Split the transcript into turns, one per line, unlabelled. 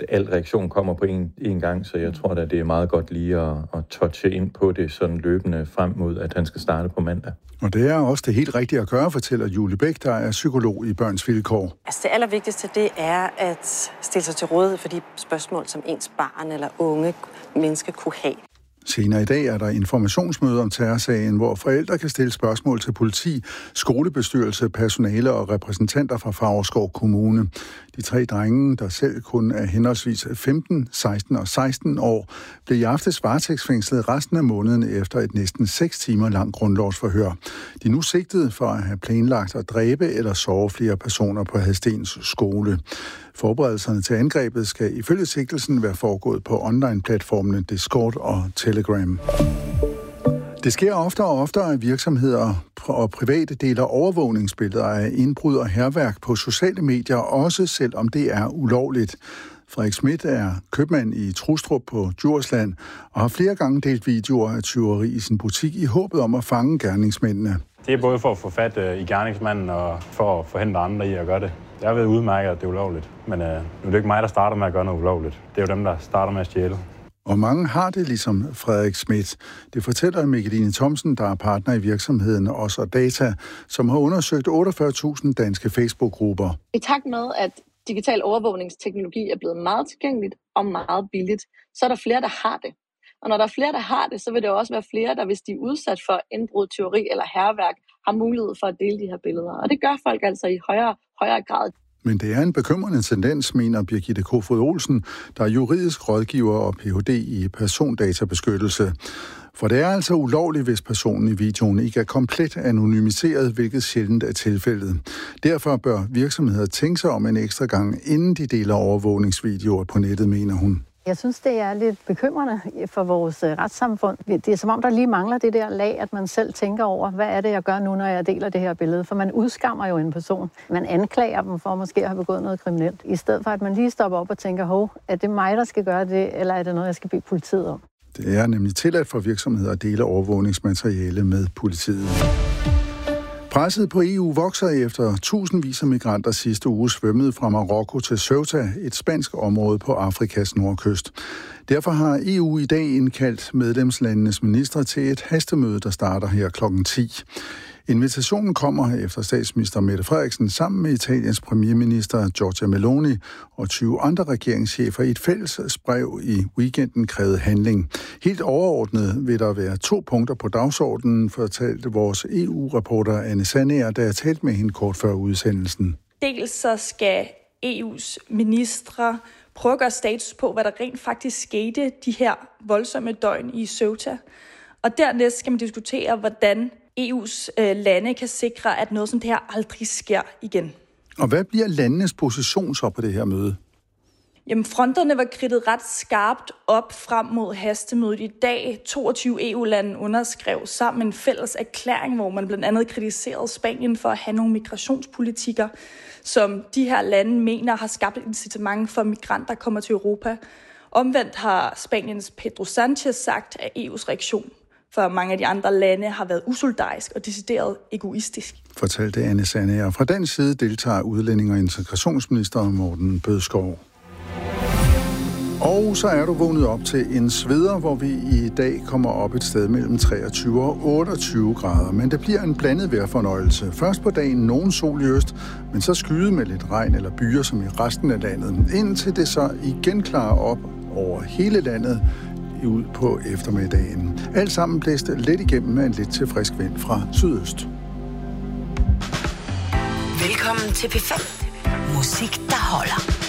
at al reaktion kommer på en gang, så jeg tror da, det er meget godt lige at touche ind på det sådan løbende frem mod, at han skal starte på mandag.
Og det er også det helt rigtige at gøre, fortæller Julie Bæk, der er psykolog i Børns Vilkår.
Altså det allervigtigste, det er at stille sig til rådighed for de spørgsmål, som ens barn eller unge menneske kunne have.
Senere i dag er der informationsmøde om terrorsagen, hvor forældre kan stille spørgsmål til politi, skolebestyrelse, personale og repræsentanter fra Favrskov Kommune. De 3 drenge, der selv kun er henholdsvis 15, 16 og 16 år, blev i aftes varetægtsfængslet resten af måneden efter et næsten 6 timer langt grundlovsforhør. De er nu sigtet for at have planlagt at dræbe eller såre flere personer på Hadstens skole. Forberedelserne til angrebet skal ifølge sigtelsen være foregået på online-platformene Discord og Telegram. Det sker oftere og oftere, at virksomheder og private deler overvågningsbilleder af indbrud og hærværk på sociale medier, også selvom det er ulovligt. Frederik Schmidt er købmand i Trustrup på Djursland og har flere gange delt videoer af tyveri i sin butik i håbet om at fange gerningsmændene.
Det er både for at få fat i gerningsmanden og for at forhindre andre i at gøre det. Jeg ved udmærket, at det er ulovligt, men nu er det ikke mig, der starter med at gøre noget ulovligt. Det er jo dem, der starter med at stjæle.
Og mange har det ligesom Frederik Schmidt. Det fortæller Mikkeline Thomsen, der er partner i virksomheden Os og Data, som har undersøgt 48.000 danske Facebook-grupper.
I takt med, at digital overvågningsteknologi er blevet meget tilgængeligt og meget billigt, så er der flere, der har det. Og når der er flere, der har det, så vil det også være flere, der hvis de er udsat for indbrud, tyveri eller hærværk, har mulighed for at dele de her billeder. Og det gør folk altså i højere grad.
Men det er en bekymrende tendens, mener Birgitte Kofod Olsen, der er juridisk rådgiver og Ph.D. i persondatabeskyttelse. For det er altså ulovligt, hvis personen i videoen ikke er komplet anonymiseret, hvilket sjældent er tilfældet. Derfor bør virksomheder tænke sig om en ekstra gang, inden de deler overvågningsvideoer på nettet, mener hun.
Jeg synes, det er lidt bekymrende for vores retssamfund. Det er som om, der lige mangler det der lag, at man selv tænker over, hvad er det, jeg gør nu, når jeg deler det her billede? For man udskammer jo en person. Man anklager dem for måske at have begået noget kriminelt. I stedet for, at man lige stopper op og tænker, er det mig, der skal gøre det, eller er det noget, jeg skal bede politiet om?
Det er nemlig tilladt for virksomheder at dele overvågningsmateriale med politiet. Presset på EU vokser efter tusindvis af migranter sidste uge svømmede fra Marokko til Ceuta, et spansk område på Afrikas nordkyst. Derfor har EU i dag indkaldt medlemslandenes ministre til et hastemøde, der starter her kl. 10. Invitationen kommer efter statsminister Mette Frederiksen sammen med Italiens premierminister Giorgia Meloni og 20 andre regeringschefer i et fælles brev i weekenden krævede handling. Helt overordnet vil der være 2 punkter på dagsordenen, fortalte vores EU-reporter Anne Sandager, da jeg talte med hende kort før udsendelsen.
Dels så skal EU's ministre prøve at gøre status på, hvad der rent faktisk skete de her voldsomme døgn i Ceuta. Og dernæst skal man diskutere, hvordan EU's lande kan sikre, at noget som det her aldrig sker igen.
Og hvad bliver landenes position så på det her møde?
Jamen, fronterne var kridtet ret skarpt op frem mod hastemødet i dag. 22 EU-lande underskrev sammen en fælles erklæring, hvor man blandt andet kritiserede Spanien for at have nogle migrationspolitikker, som de her lande mener har skabt et incitament for migranter, der kommer til Europa. Omvendt har Spaniens Pedro Sanchez sagt, at EU's reaktion for mange af de andre lande har været usolidarisk og decideret egoistisk.
Fortalte Anne Sandager. Fra den side deltager udlænding- og integrationsminister Morten Bødskov. Og så er du vågnet op til en sveder, hvor vi i dag kommer op et sted mellem 23 og 28 grader. Men det bliver en blandet vejrfornøjelse. Først på dagen nogen sol i øst, men så skyde med lidt regn eller byer som i resten af landet. Indtil det så igen klarer op over hele landet ud på eftermiddagen. Alt sammen blæste let igennem med en lidt til frisk vind fra sydøst.
Velkommen til P5. Musik, der holder.